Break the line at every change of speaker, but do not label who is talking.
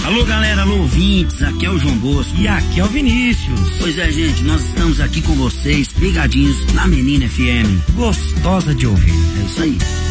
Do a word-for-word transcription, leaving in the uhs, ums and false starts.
Alô, galera, alô, ouvintes, aqui é o João Bosco.
E aqui é o Vinícius.
Pois é, gente, nós estamos aqui com vocês, ligadinhos na Menina F M.
Gostosa de ouvir.
É isso aí.